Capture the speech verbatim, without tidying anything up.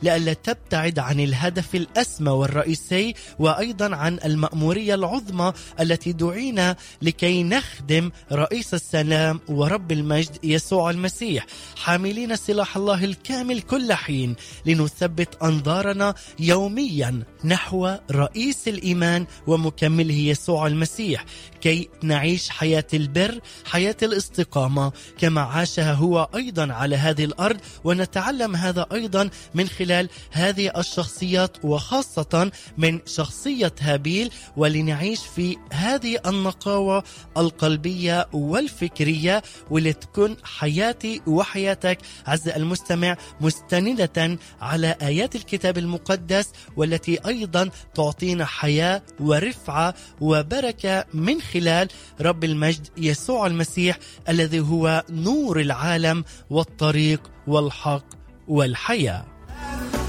لئلا تبتعد عن الهدف الأسمى والرئيسي، وأيضا عن المأمورية العظمى التي دعينا لكي نخدم رئيس السلام ورب المجد يسوع المسيح، حاملين سلاح الله الكامل كل حين لنثبت أنظارنا يوميا نحو رئيس الإيمان ومكمله يسوع المسيح، كي نعيش حياة البر، حياة الاستقامة كما عاشها هو أيضا على هذه الأرض. ونتعلم هذا أيضا من خلال هذه الشخصيات، وخاصة من شخصية هابيل، ولنعيش في هذه النقاوة القلبية والفكرية، ولتكون حياتي وحياتك عز المستمع مستندة على آيات الكتاب المقدس، والتي أيضا تعطينا حياة ورفعة وبركة من خلال رب المجد يسوع المسيح الذي هو نور العالم والطريق والحق والحياة.